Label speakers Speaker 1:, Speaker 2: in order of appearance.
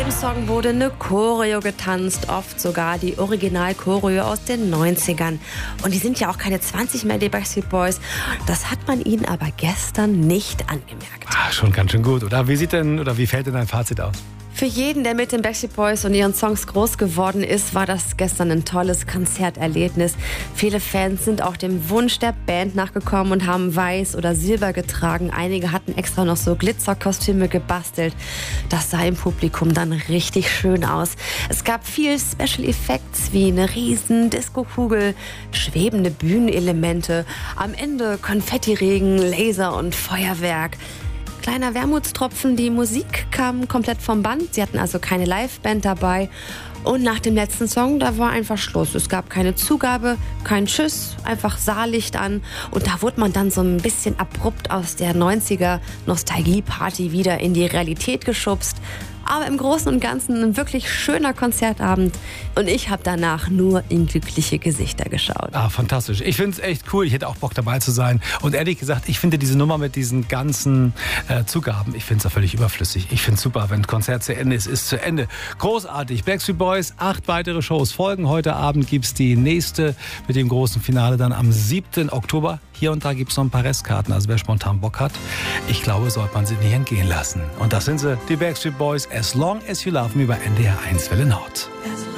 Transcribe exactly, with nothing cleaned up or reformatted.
Speaker 1: jedem Song wurde eine Choreo getanzt, oft sogar die Original-Choreo aus den neunzigern. Und die sind ja auch keine zwanzig mehr, die Backstreet Boys. Das hat man ihnen aber gestern nicht angemerkt.
Speaker 2: Ah, schon ganz schön gut, oder? Wie sieht denn, oder wie fällt denn dein Fazit aus?
Speaker 1: Für jeden, der mit den Backstreet Boys und ihren Songs groß geworden ist, war das gestern ein tolles Konzerterlebnis. Viele Fans sind auch dem Wunsch der Band nachgekommen und haben weiß oder silber getragen. Einige hatten extra noch so Glitzerkostüme gebastelt. Das sah im Publikum dann richtig schön aus. Es gab viel Special Effects wie eine riesen Disco-Kugel, schwebende Bühnenelemente, am Ende Konfettiregen, Laser und Feuerwerk. Kleiner Wermutstropfen, die Musik kam komplett vom Band. Sie hatten also keine Liveband dabei. Und nach dem letzten Song, da war einfach Schluss. Es gab keine Zugabe, kein Tschüss, einfach Saallicht an. Und da wurde man dann so ein bisschen abrupt aus der neunziger Nostalgie-Party wieder in die Realität geschubst. Aber im Großen und Ganzen ein wirklich schöner Konzertabend. Und ich habe danach nur in glückliche Gesichter geschaut.
Speaker 2: Ah, fantastisch. Ich finde es echt cool. Ich hätte auch Bock dabei zu sein. Und ehrlich gesagt, ich finde diese Nummer mit diesen ganzen äh, Zugaben, ich finde es auch völlig überflüssig. Ich finde es super, wenn ein Konzert zu Ende ist, ist zu Ende. Großartig. Backstreet Boys, acht weitere Shows folgen. Heute Abend gibt es die nächste mit dem großen Finale dann am siebten Oktober. Hier und da gibt es noch ein paar Restkarten, also wer spontan Bock hat. Ich glaube, sollte man sie nicht entgehen lassen. Und das sind sie, die Backstreet Boys, As Long As You Love Me bei N D R eins Welle Nord.